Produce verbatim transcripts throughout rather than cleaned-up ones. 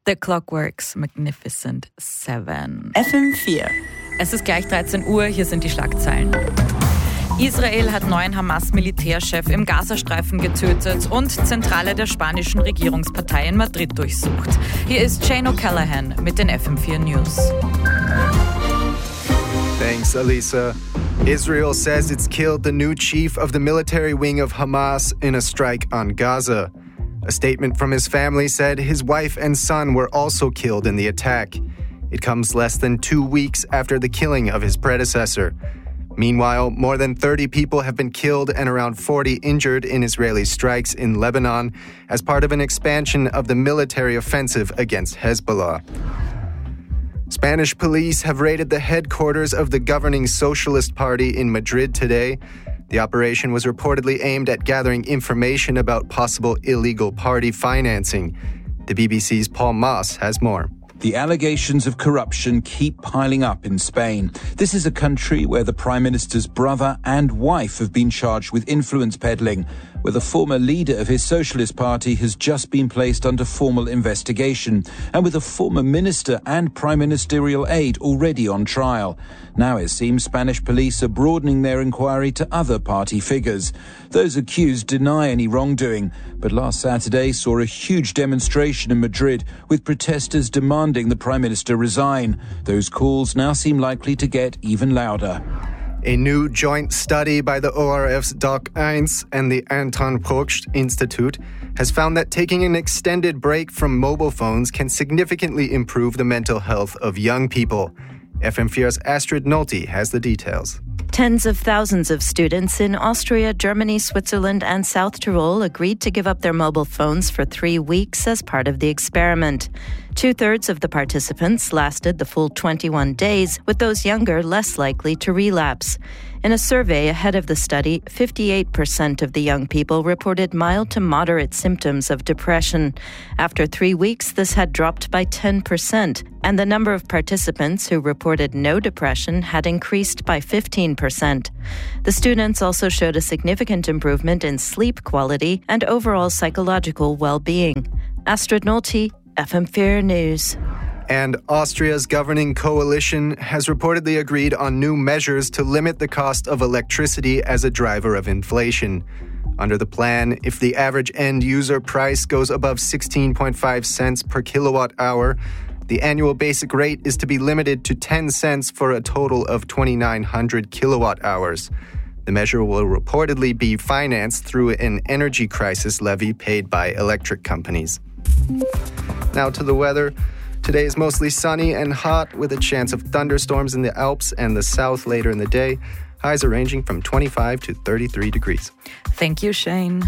The Clockworks Magnificent Seven. F M vier. Es ist gleich dreizehn Uhr, hier sind die Schlagzeilen. Israel hat neuen Hamas-Militärchef im Gazastreifen getötet und Zentrale der spanischen Regierungspartei in Madrid durchsucht. Hier ist Shane O'Callaghan mit den F M vier News. Thanks, Alisa. Israel says it's killed the new chief of the military wing of Hamas in a strike on Gaza. A statement from his family said his wife and son were also killed in the attack. It comes less than two weeks after the killing of his predecessor. Meanwhile, more than thirty people have been killed and around forty injured in Israeli strikes in Lebanon as part of an expansion of the military offensive against Hezbollah. Spanish police have raided the headquarters of the governing Socialist Party in Madrid today. The operation was reportedly aimed at gathering information about possible illegal party financing. The B B C's Paul Moss has more. The allegations of corruption keep piling up in Spain. This is a country where the Prime Minister's brother and wife have been charged with influence peddling, where the former leader of his Socialist Party has just been placed under formal investigation, and with a former minister and prime ministerial aide already on trial. Now it seems Spanish police are broadening their inquiry to other party figures. Those accused deny any wrongdoing, but last Saturday saw a huge demonstration in Madrid with protesters demanding the Prime Minister resign. Those calls now seem likely to get even louder. A new joint study by the O R F's Doc eins and the Anton Proksch Institute has found that taking an extended break from mobile phones can significantly improve the mental health of young people. F M vier's Astrid Nolte has the details. Tens of thousands of students in Austria, Germany, Switzerland, and South Tyrol agreed to give up their mobile phones for three weeks as part of the experiment. Two-thirds of the participants lasted the full twenty-one days, with those younger less likely to relapse. In a survey ahead of the study, fifty-eight percent of the young people reported mild to moderate symptoms of depression. After three weeks, this had dropped by ten percent, and the number of participants who reported no depression had increased by fifteen percent. The students also showed a significant improvement in sleep quality and overall psychological well-being. Astrid Nolte, F M vier News. And Austria's governing coalition has reportedly agreed on new measures to limit the cost of electricity as a driver of inflation. Under the plan, if the average end-user price goes above sixteen point five cents per kilowatt hour, the annual basic rate is to be limited to ten cents for a total of twenty-nine hundred kilowatt hours. The measure will reportedly be financed through an energy crisis levy paid by electric companies. Now to the weather. Today is mostly sunny and hot with a chance of thunderstorms in the Alps and the south later in the day. Highs are ranging from twenty-five to thirty-three degrees. Thank you, Shane.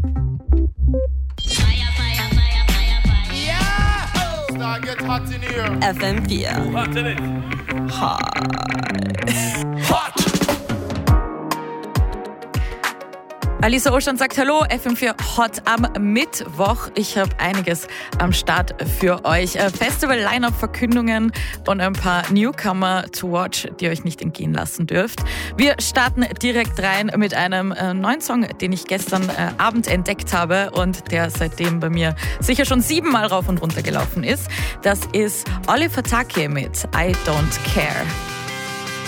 F M vier. Hot. Alisa Oschan sagt Hallo, F M vier Hot am Mittwoch. Ich habe einiges am Start für euch. Festival-Line-Up-Verkündungen und ein paar Newcomer to watch, die ihr euch nicht entgehen lassen dürft. Wir starten direkt rein mit einem äh, neuen Song, den ich gestern äh, Abend entdeckt habe und der seitdem bei mir sicher schon siebenmal rauf und runter gelaufen ist. Das ist Oliver Taki mit I Don't Care.